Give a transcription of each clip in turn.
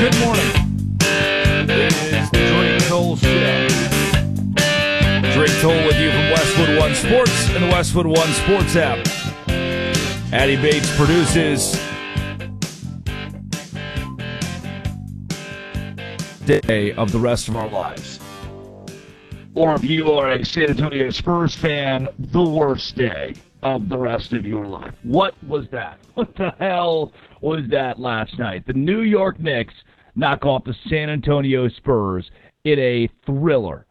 Good morning. It is the Drake Toll Show. Drake Toll with you from Westwood One Sports and the Westwood One Sports app. Addie Bates produces day of the rest of our lives. Or if you are a San Antonio Spurs fan, the worst day of the rest of your life. What was that? What the hell was that last night? The New York Knicks knock off the San Antonio Spurs in a thriller,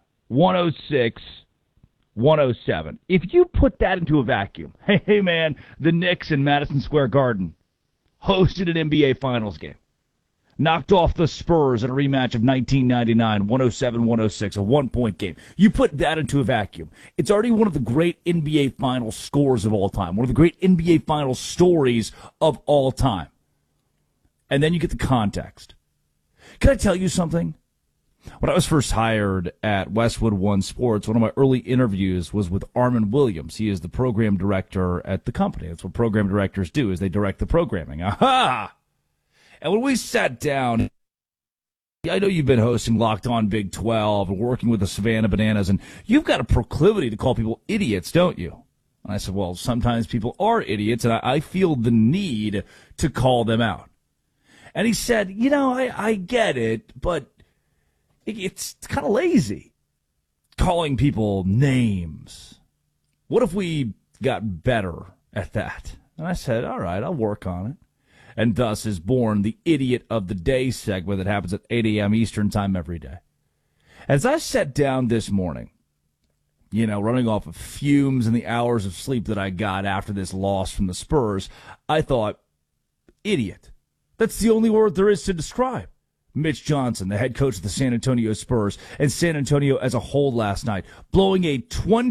106-107. If you put that into a vacuum, hey man, the Knicks in Madison Square Garden hosted an NBA Finals game. Knocked off the Spurs in a rematch of 1999, 107-106, a one-point game. You put that into a vacuum. It's already one of the great NBA Finals scores of all time, one of the great NBA Finals stories of all time. And then you get the context. Can I tell you something? When I was first hired at Westwood One Sports, one of my early interviews was with Armin Williams. He is the program director at the company. That's what program directors do, is they direct the programming. Aha! And when we sat down, I know you've been hosting Locked On Big 12 and working with the Savannah Bananas, and you've got a proclivity to call people idiots, don't you? And I said, well, sometimes people are idiots, and I feel the need to call them out. And he said, I get it, but it's kind of lazy calling people names. What if we got better at that? And I said, all right, I'll work on it. And thus is born the Idiot of the Day segment that happens at 8 a.m. Eastern time every day. As I sat down this morning, running off of fumes and the hours of sleep that I got after this loss from the Spurs, I thought, idiot. That's the only word there is to describe Mitch Johnson, the head coach of the San Antonio Spurs, and San Antonio as a whole last night, blowing a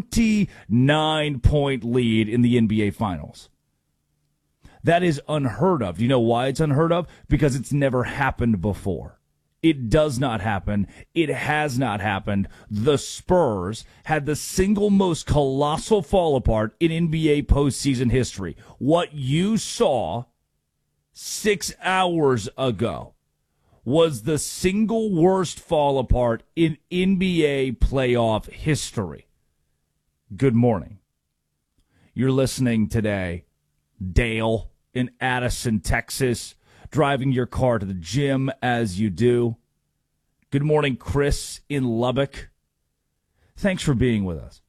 29-point lead in the NBA Finals. That is unheard of. Do you know why it's unheard of? Because it's never happened before. It does not happen. It has not happened. The Spurs had the single most colossal fall apart in NBA postseason history. What you saw 6 hours ago was the single worst fall apart in NBA playoff history. Good morning. You're listening today, Dale in Addison, Texas, driving your car to the gym as you do. Good morning, Chris in Lubbock. Thanks for being with us.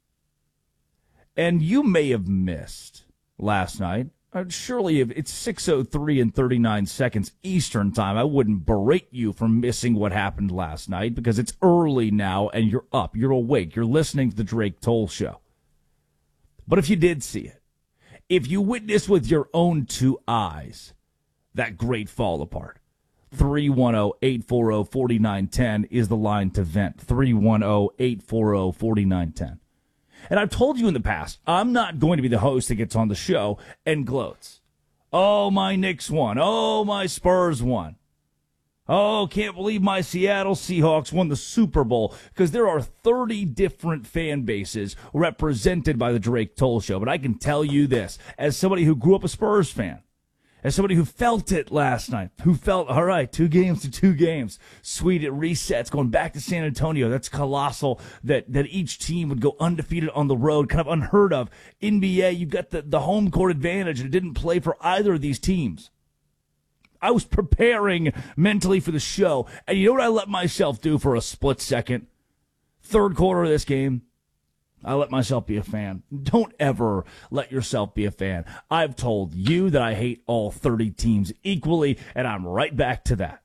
And you may have missed last night. Surely if it's 6:03 and 39 seconds Eastern time, I wouldn't berate you for missing what happened last night because it's early now and you're up, you're awake, you're listening to the Drake Toll Show. But if you did see it, if you witnessed with your own two eyes that great fall apart, 310-840-4910 is the line to vent. 310-840-4910. And I've told you in the past, I'm not going to be the host that gets on the show and gloats. Oh, my Knicks won. Oh, my Spurs won. Oh, can't believe my Seattle Seahawks won the Super Bowl, because there are 30 different fan bases represented by the Drake Toll Show. But I can tell you this, as somebody who grew up a Spurs fan, as somebody who felt it last night, who felt, all right, 2 games to 2 games, sweet, it resets, going back to San Antonio. That's colossal that each team would go undefeated on the road, kind of unheard of. NBA, you've got the home court advantage, and it didn't play for either of these teams. I was preparing mentally for the show, and you know what I let myself do for a split second? Third quarter of this game, I let myself be a fan. Don't ever let yourself be a fan. I've told you that I hate all 30 teams equally, and I'm right back to that.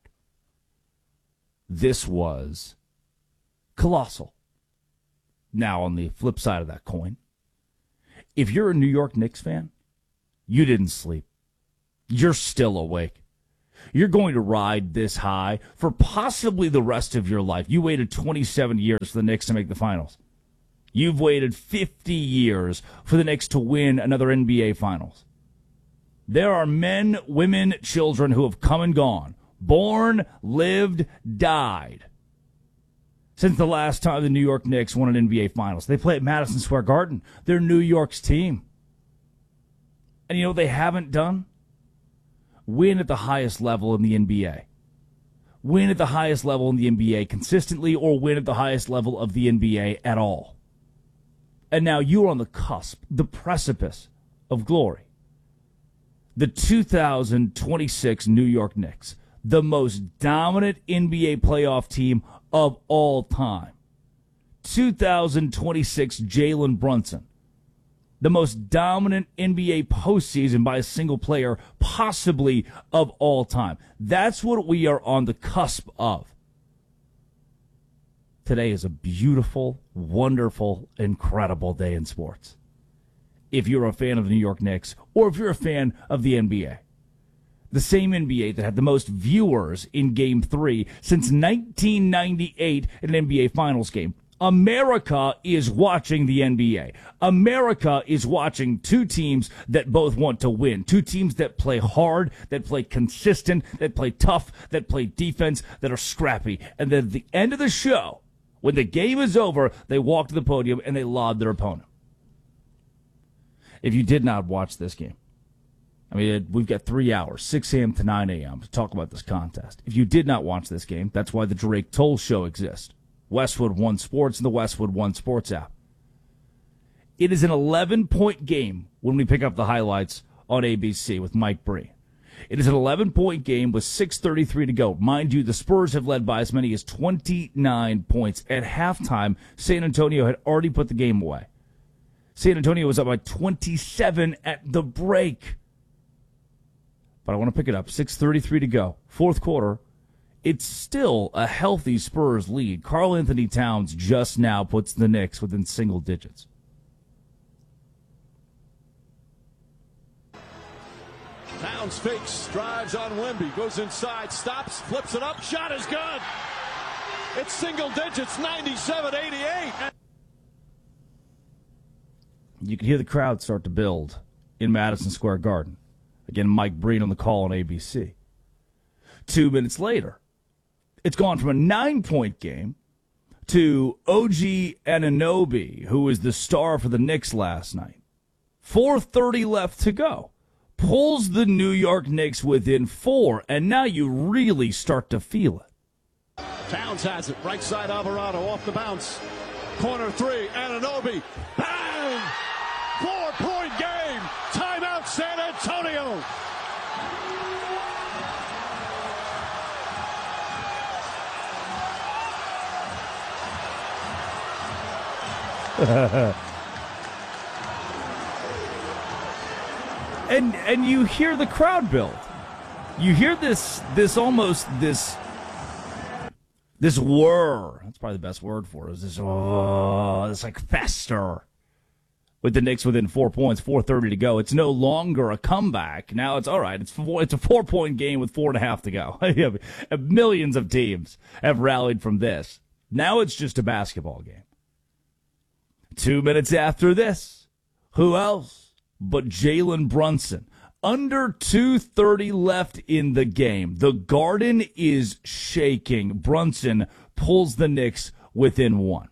This was colossal. Now, on the flip side of that coin, if you're a New York Knicks fan, you didn't sleep. You're still awake. You're going to ride this high for possibly the rest of your life. You waited 27 years for the Knicks to make the finals. You've waited 50 years for the Knicks to win another NBA Finals. There are men, women, children who have come and gone, born, lived, died, since the last time the New York Knicks won an NBA Finals. They play at Madison Square Garden. They're New York's team. And you know what they haven't done? Win at the highest level in the NBA. win at the highest level in the NBA consistently or win at the highest level of the NBA at all. And now you're on the cusp, the precipice of glory. The 2026 New York Knicks, the most dominant NBA playoff team of all time. 2026 Jalen Brunson, the most dominant NBA postseason by a single player, possibly of all time. That's what we are on the cusp of. Today is a beautiful, wonderful, incredible day in sports. If you're a fan of the New York Knicks, or if you're a fan of the NBA. The same NBA that had the most viewers in Game 3 since 1998 in an NBA Finals game. America is watching the NBA. America is watching two teams that both want to win. Two teams that play hard, that play consistent, that play tough, that play defense, that are scrappy. And then at the end of the show, when the game is over, they walk to the podium and they laud their opponent. If you did not watch this game, I mean, we've got 3 hours, 6 a.m. to 9 a.m. to talk about this contest. If you did not watch this game, that's why the Drake Toll Show exists. Westwood One Sports and the Westwood One Sports app. It is an 11-point game when we pick up the highlights on ABC with Mike Breen. It is an 11-point game with 6:33 to go. Mind you, the Spurs have led by as many as 29 points. At halftime, San Antonio had already put the game away. San Antonio was up by 27 at the break. But I want to pick it up. 6:33 to go. Fourth quarter. It's still a healthy Spurs lead. Karl Anthony Towns just now puts the Knicks within single digits. Towns fakes, drives on Wemby, goes inside, stops, flips it up, shot is good. It's single digits, 97-88. You can hear the crowd start to build in Madison Square Garden. Again, Mike Breen on the call on ABC. 2 minutes later, it's gone from a 9-point game to OG Anunoby, who was the star for the Knicks last night. 4:30 left to go. Pulls the New York Knicks within 4, and now you really start to feel it. Towns has it, right side Alvarado, off the bounce. Corner three, Anunoby, bang! 4-point game, timeout San Antonio. And you hear the crowd build. You hear this whir. That's probably the best word for it. Is this like fester with the Knicks within 4 points, 4:30 to go. It's no longer a comeback. Now it's all right. It's a 4-point game with 4.5 to go. Millions of teams have rallied from this. Now it's just a basketball game. 2 minutes after this, who else but Jalen Brunson? Under 2:30 left in the game. The Garden is shaking. Brunson pulls the Knicks within 1.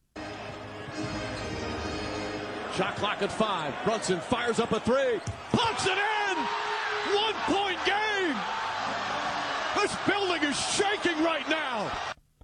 Shot clock at 5. Brunson fires up a 3. Puts it in! 1-point game! This building is shaking right now!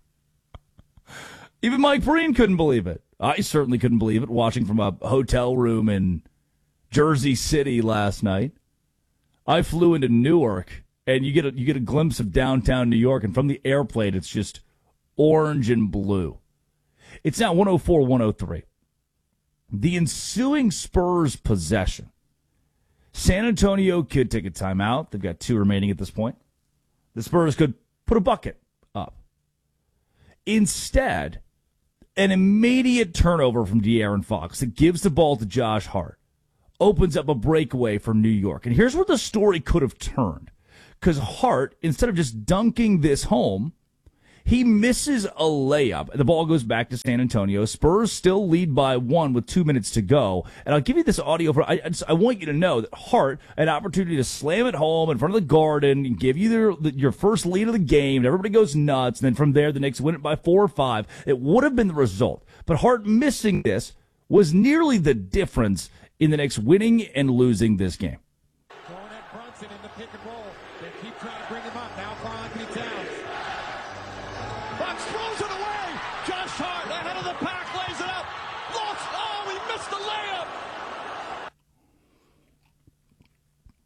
Even Mike Breen couldn't believe it. I certainly couldn't believe it watching from a hotel room in Jersey City last night. I flew into Newark, and you get a glimpse of downtown New York, and from the airplane, it's just orange and blue. It's now 104-103. The ensuing Spurs possession. San Antonio could take a timeout. They've got 2 remaining at this point. The Spurs could put a bucket up. Instead, an immediate turnover from De'Aaron Fox that gives the ball to Josh Hart opens up a breakaway for New York. And here's where the story could have turned. Because Hart, instead of just dunking this home, he misses a layup. And the ball goes back to San Antonio. Spurs still lead by 1 with 2 minutes to go. And I'll give you this audio. I want you to know that Hart, an opportunity to slam it home in front of the Garden and give you your first lead of the game. And everybody goes nuts. And then from there, the Knicks win it by 4 or 5. It would have been the result. But Hart missing this was nearly the difference in the Knicks winning and losing this game. Going at Brunson in the pick and roll. They keep trying to bring him up. Now for Anthony Towns.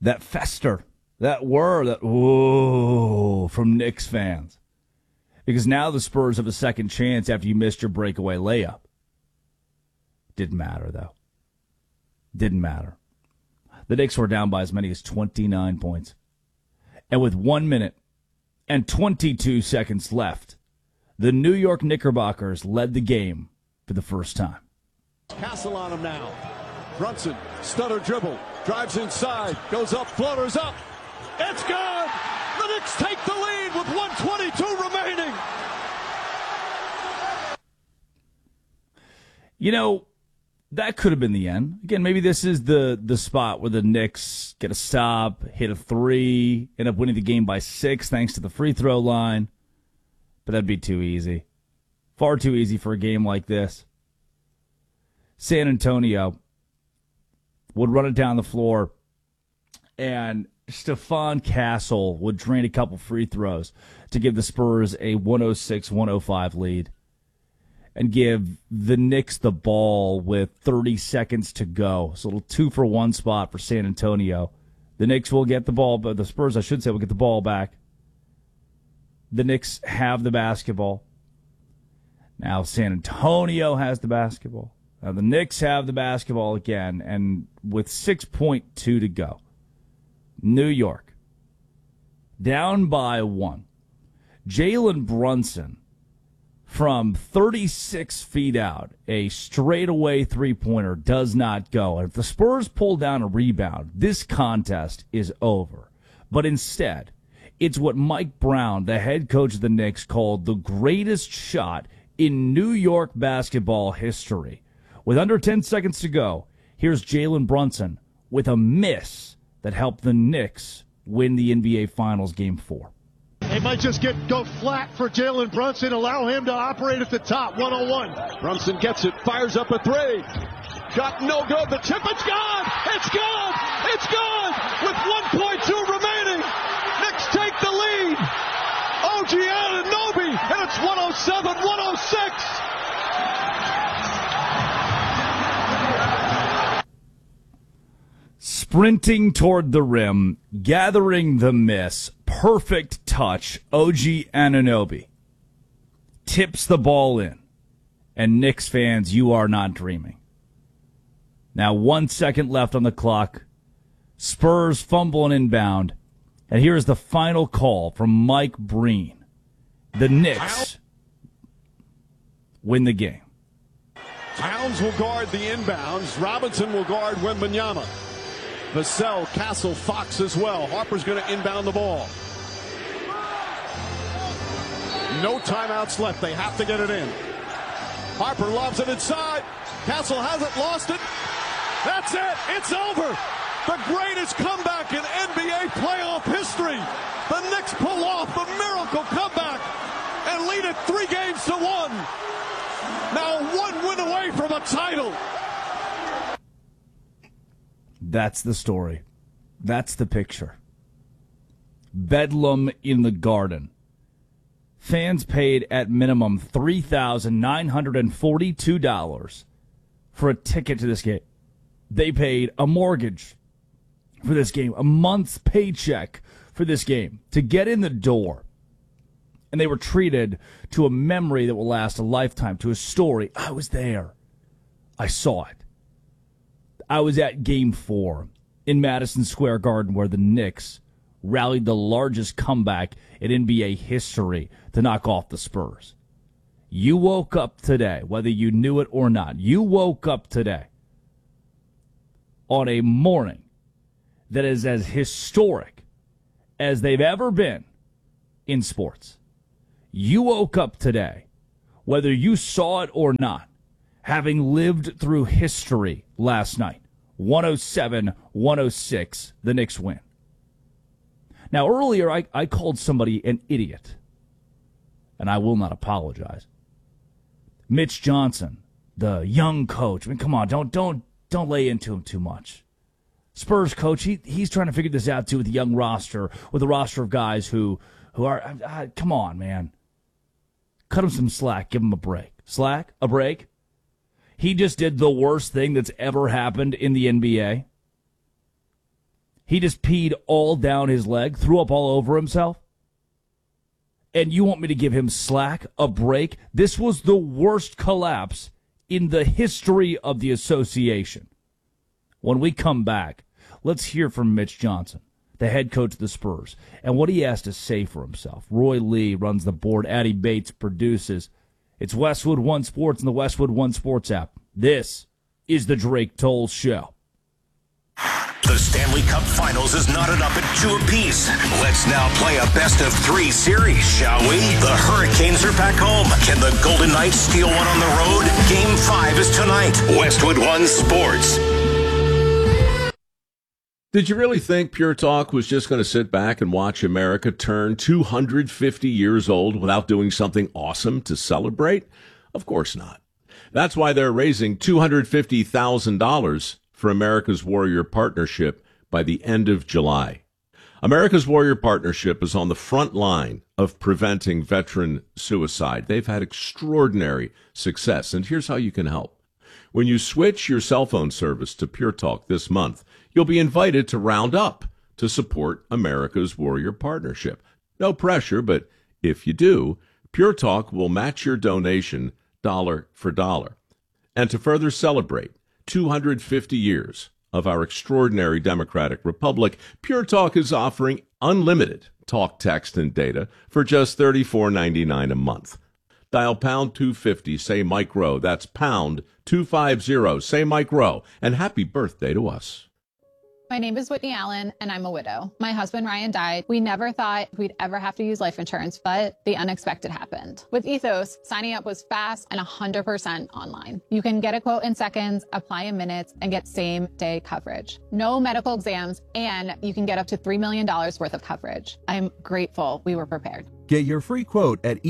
that fester, that whir, that whoa from Knicks fans. Because now the Spurs have a second chance after you missed your breakaway layup. Didn't matter, though. Didn't matter. The Knicks were down by as many as 29 points. And with 1 minute and 22 seconds left, the New York Knickerbockers led the game for the first time. Castle on him now. Brunson, stutter dribble, drives inside, goes up, floaters up. It's good! The Knicks take the lead with 1:22 remaining. You know, that could have been the end. Again, maybe this is the spot where the Knicks get a stop, hit a three, end up winning the game by 6 thanks to the free throw line. But that'd be too easy. Far too easy for a game like this. San Antonio would run it down the floor, and Stephon Castle would drain a couple free throws to give the Spurs a 106-105 lead and give the Knicks the ball with 30 seconds to go. So a little 2-for-1 spot for San Antonio. The Knicks will get the ball, but the Spurs, I should say, will get the ball back. The Knicks have the basketball. Now San Antonio has the basketball. Now the Knicks have the basketball again, and with 6.2 to go, New York down by 1. Jalen Brunson from 36 feet out, a straightaway three-pointer does not go. And if the Spurs pull down a rebound, this contest is over. But instead, it's what Mike Brown, the head coach of the Knicks, called the greatest shot in New York basketball history. With under 10 seconds to go, here's Jalen Brunson with a miss that helped the Knicks win the NBA Finals Game 4. They might just go flat for Jalen Brunson, allow him to operate at the top, 101. Brunson gets it, fires up a three. Shot no good, the tip, it's gone! It's good! It's good! With 1.2 remaining, Knicks take the lead. OG Anunoby, and it's 107-106. Sprinting toward the rim, gathering the miss, perfect touch, OG Anunoby tips the ball in. And Knicks fans, you are not dreaming. Now 1 second left on the clock. Spurs fumble and inbound. And here's the final call from Mike Breen. The Knicks win the game. Towns will guard the inbounds. Robinson will guard Wembanyama. Vassell, Castle, Fox as well. Harper's going to inbound the ball. No timeouts left. They have to get it in. Harper lobs it inside. Castle hasn't lost it. That's it. It's over. The greatest comeback in NBA playoff history. The Knicks pull off the miracle comeback and lead it 3-1. Now 1 win away from a title. That's the story. That's the picture. Bedlam in the Garden. Fans paid at minimum $3,942 for a ticket to this game. They paid a mortgage for this game, a month's paycheck for this game to get in the door. And they were treated to a memory that will last a lifetime, to a story. I was there. I saw it. I was at Game 4 in Madison Square Garden where the Knicks rallied the largest comeback in NBA history to knock off the Spurs. You woke up today, whether you knew it or not, you woke up today on a morning that is as historic as they've ever been in sports. You woke up today, whether you saw it or not, having lived through history last night. 107-106, the Knicks win. Now, earlier, I called somebody an idiot, and I will not apologize. Mitch Johnson, the young coach. I mean, come on, don't lay into him too much. Spurs coach, he's trying to figure this out, too, with the young roster, with a roster of guys who are, come on, man. Cut him some slack. Give him a break. Slack? A break? He just did the worst thing that's ever happened in the NBA. He just peed all down his leg, threw up all over himself. And you want me to give him slack, a break? This was the worst collapse in the history of the association. When we come back, let's hear from Mitch Johnson, the head coach of the Spurs, and what he has to say for himself. Roy Lee runs the board. Addie Bates produces. It's Westwood One Sports and the Westwood One Sports app. This is the Drake Toll Show. The Stanley Cup Finals is knotted up at 2 apiece. Let's now play a best-of-3 series, shall we? The Hurricanes are back home. Can the Golden Knights steal one on the road? Game 5 is tonight. Westwood One Sports. Did you really think Pure Talk was just going to sit back and watch America turn 250 years old without doing something awesome to celebrate? Of course not. That's why they're raising $250,000 for America's Warrior Partnership by the end of July. America's Warrior Partnership is on the front line of preventing veteran suicide. They've had extraordinary success, and here's how you can help. When you switch your cell phone service to Pure Talk this month, you'll be invited to round up to support America's Warrior Partnership. No pressure, but if you do, Pure Talk will match your donation dollar for dollar. And to further celebrate 250 years of our extraordinary democratic republic, Pure Talk is offering unlimited talk, text, and data for just $34.99 a month. Dial pound 250, say Mike Rowe. That's pound 250, say Mike Rowe. And happy birthday to us. My name is Whitney Allen, and I'm a widow. My husband, Ryan, died. We never thought we'd ever have to use life insurance, but the unexpected happened. With Ethos, signing up was fast and 100% online. You can get a quote in seconds, apply in minutes, and get same-day coverage. No medical exams, and you can get up to $3 million worth of coverage. I'm grateful we were prepared. Get your free quote at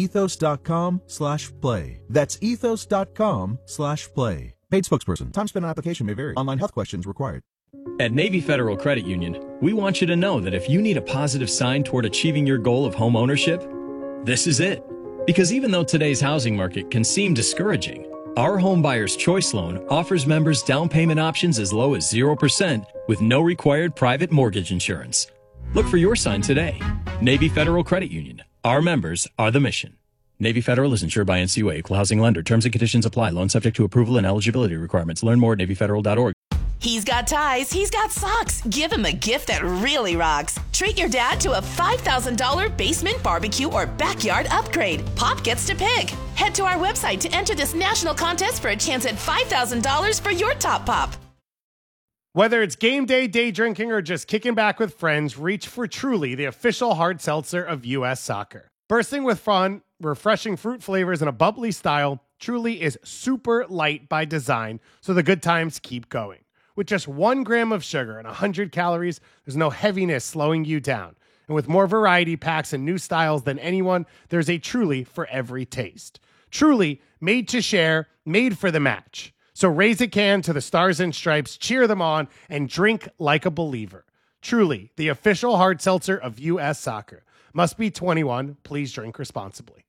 ethos.com/play. That's ethos.com/play. Paid spokesperson. Time spent on application may vary. Online health questions required. At Navy Federal Credit Union, we want you to know that if you need a positive sign toward achieving your goal of home ownership, this is it. Because even though today's housing market can seem discouraging, our Home Buyer's Choice Loan offers members down payment options as low as 0% with no required private mortgage insurance. Look for your sign today. Navy Federal Credit Union. Our members are the mission. Navy Federal is insured by NCUA, Equal Housing Lender. Terms and conditions apply. Loan subject to approval and eligibility requirements. Learn more at NavyFederal.org. He's got ties, he's got socks. Give him a gift that really rocks. Treat your dad to a $5,000 basement barbecue or backyard upgrade. Pop gets to pick. Head to our website to enter this national contest for a chance at $5,000 for your top pop. Whether it's game day, day drinking, or just kicking back with friends, reach for Truly, the official hard seltzer of U.S. Soccer. Bursting with fun, refreshing fruit flavors, and a bubbly style, Truly is super light by design, so the good times keep going. With just 1 gram of sugar and 100 calories, there's no heaviness slowing you down. And with more variety packs and new styles than anyone, there's a Truly for every taste. Truly, made to share, made for the match. So raise a can to the Stars and Stripes, cheer them on, and drink like a believer. Truly, the official hard seltzer of U.S. Soccer. Must be 21. Please drink responsibly.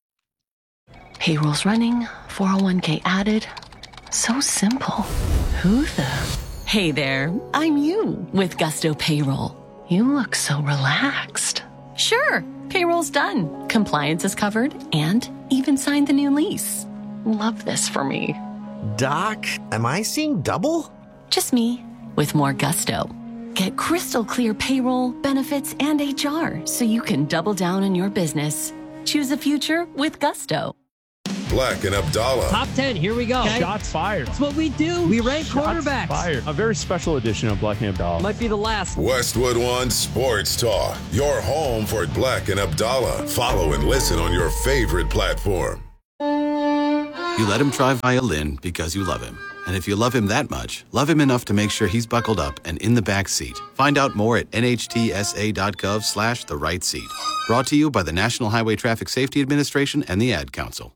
Payroll's running, 401k added. So simple. Who the? Hey there, I'm you with Gusto Payroll. You look so relaxed. Sure, payroll's done. Compliance is covered and even signed the new lease. Love this for me. Doc, am I seeing double? Just me with more Gusto. Get crystal clear payroll, benefits, and HR so you can double down on your business. Choose a future with Gusto. Black and Abdallah. Top 10, here we go. Okay. Shots fired. That's what we do. We rank quarterbacks. Fired. A very special edition of Black and Abdallah. Might be the last. Westwood One Sports Talk. Your home for Black and Abdallah. Follow and listen on your favorite platform. You let him try violin because you love him. And if you love him that much, love him enough to make sure he's buckled up and in the back seat. Find out more at nhtsa.gov/the right seat. Brought to you by the National Highway Traffic Safety Administration and the Ad Council.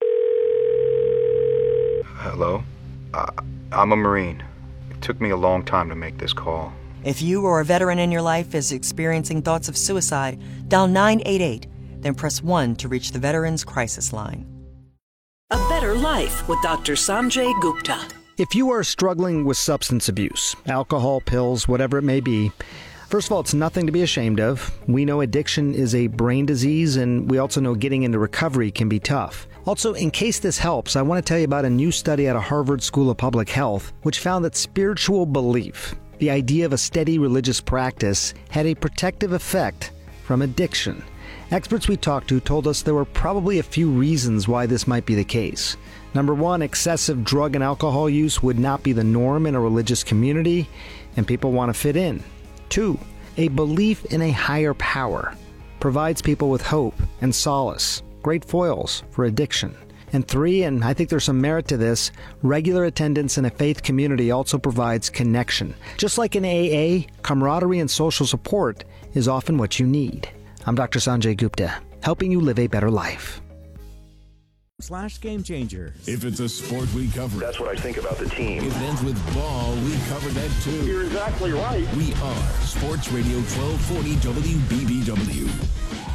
Hello? I'm a Marine. It took me a long time to make this call. If you or a veteran in your life is experiencing thoughts of suicide, dial 988, then press 1 to reach the Veterans Crisis Line. A Better Life with Dr. Sanjay Gupta. If you are struggling with substance abuse, alcohol, pills, whatever it may be, First of all, it's nothing to be ashamed of. We know addiction is a brain disease, and we also know getting into recovery can be tough. Also, in case this helps, I want to tell you about a new study out of Harvard School of Public Health, which found that spiritual belief, the idea of a steady religious practice, had a protective effect from addiction. Experts we talked to told us there were probably a few reasons why this might be the case. Number one, excessive drug and alcohol use would not be the norm in a religious community, and people want to fit in. 2, a belief in a higher power provides people with hope and solace, great foils for addiction. And 3, and I think there's some merit to this, regular attendance in a faith community also provides connection. Just like in AA, camaraderie and social support is often what you need. I'm Dr. Sanjay Gupta, helping you live a better life. /Game Changer. If it's a sport, we cover it. That's what I think about the team. If it ends with ball, we cover that too. You're exactly right. We are Sports Radio 1240 WBBW.